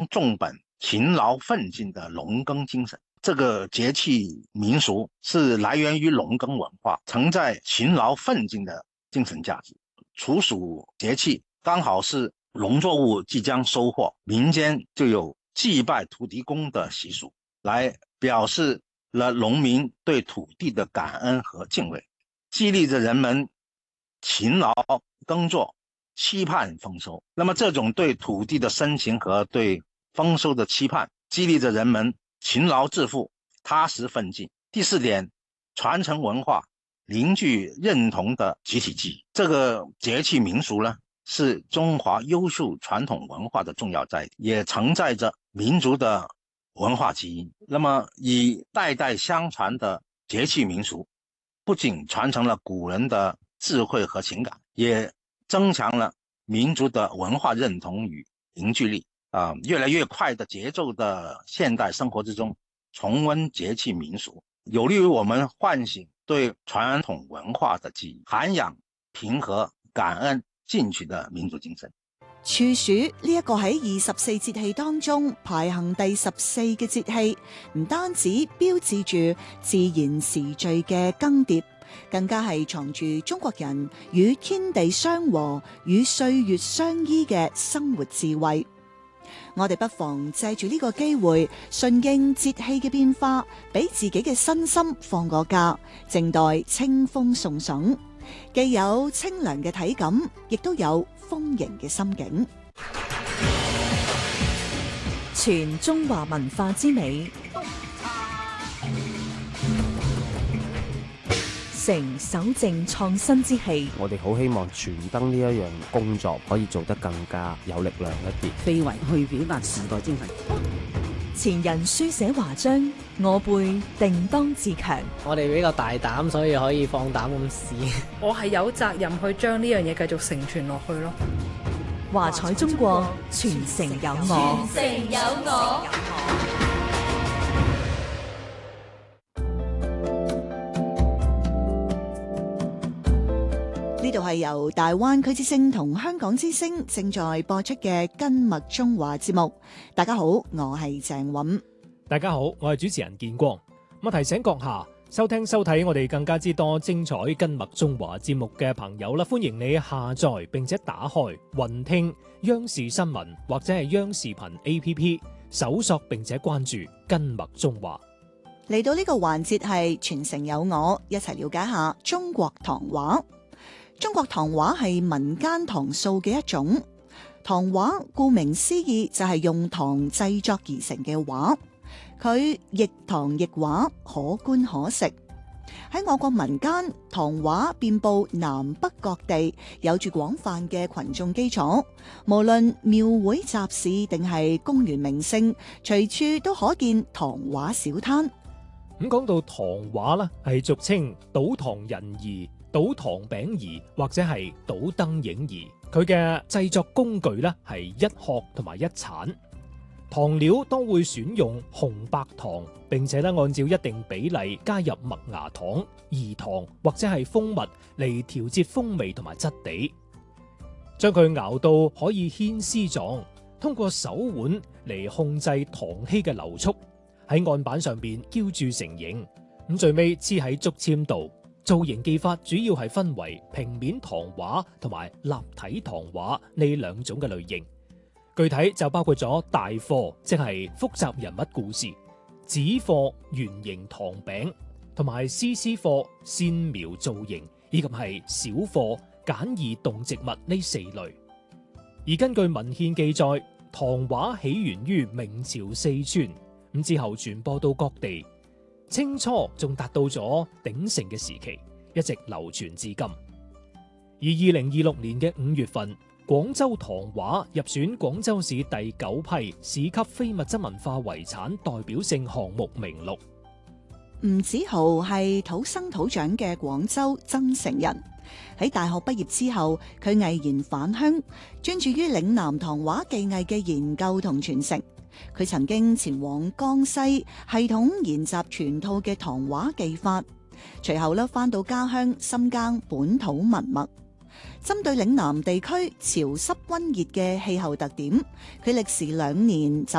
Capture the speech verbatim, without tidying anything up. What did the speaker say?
重本、勤勞奮進的農耕精神。這個節氣民俗是來源於農耕文化，承載勤勞奮進的精神價值。處暑節氣剛好是農作物即將收穫，民間就有祭拜土地公的習俗，來表示了農民對土地的感恩和敬畏，激勵着人們勤勞耕作，期盼豐收。那麼這種對土地的深情和對豐收的期盼，激勵着人們勤勞致富，踏實奮進。第四點，傳承文化，凝聚認同的集體記憶。這個節氣民俗呢，是中華優秀傳統文化的重要載體，也承載着民族的文化基因。那麼以代代相傳的節氣民俗，不僅傳承了古人的智慧和情感，也增強了民族的文化認同與凝聚力。啊，越來越快的節奏的現代生活之中，重溫節氣民俗，有利於我們喚醒對傳統文化的記憶，涵養平和、感恩、進取的民族精神。 處暑呢一個喺二十四節氣當中排行第十四嘅節氣，唔單止標誌住自然時序嘅更迭，更加係藏住中國人與天地相和、與歲月相依嘅生活智慧。我哋不妨借住呢個機會，順應節氣嘅變化，俾自己嘅身心放個假，靜待清風送爽，既有清涼嘅體感，亦都有豐盈嘅心境。 傳中華文化之美，成守正創新之氣。 我哋好希望傳燈呢一樣工作可以做得更加有力量一啲， 非遺去表達時代精神。 前人書寫華章，我輩定當自強。 我哋比較大膽，所以可以放膽咁試。 我係有責任去將呢樣嘢繼續承傳落去咯。 華彩中國，傳承有我， 傳承有我。 呢度係由大灣區之聲同香港之聲正在播出嘅《根脈中華》節目。大家好，我係鄭韻。 大家好，我係主持人建光。咁提醒閣下收聽收睇我哋更加之多精彩《根脈中華》節目嘅朋友啦，歡迎你下載並且打開雲聽央視新聞或者係央視頻 A P P， 搜索並且關注《根脈中華》。 嚟到呢個環節係傳承有我，一齊了解下中國唐畫。中國唐畫係民間唐塑嘅一種，唐畫顧名思義就係用唐製作而成嘅畫，佢亦唐亦畫，可觀可食。喺我國民間，唐畫遍佈南北各地，有住廣泛嘅群眾基礎。無論廟會集市定係公園名勝，隨處都可見唐畫小攤。 咁講到唐畫呢，係俗稱倒唐人儀、倒唐餅儀或者係倒燈影儀。佢嘅製作工具呢係一殼同埋一鏟。糖料都會選用紅白糖，並且咧按照一定比例加入麥芽糖、饴糖或者係蜂蜜嚟調節風味同埋質地，將佢熬到可以牽絲狀，通過手腕嚟控制糖稀嘅流速，喺案板上邊澆注成形，咁最尾黐喺竹籤度。造型技法主要係分為平面唐畫同埋立體唐畫呢兩種嘅類型。具體就包括咗大貨，即係複雜人物故事；子貨圓形糖餅，同埋絲絲貨線描造型，以及係小貨簡易動植物呢四類。而根據文獻記載，唐畫起源於明朝四川，咁之後傳播到各地，清初仲達到咗鼎盛嘅時期，一直流傳至今。而二零二六年嘅五月份，廣州唐畫入選廣州市第九批市級非物質文化遺產代表性項目名錄。 吳子豪係土生土長嘅廣州增城人，喺大學畢業之後，佢毅然返鄉，專注於嶺南唐畫技藝嘅研究同傳承。佢曾經前往江西，系統研習全套嘅唐畫技法，隨後咧返到家鄉深耕本土文物。針對嶺南地區潮濕溫熱嘅氣候特點，佢歷時兩年就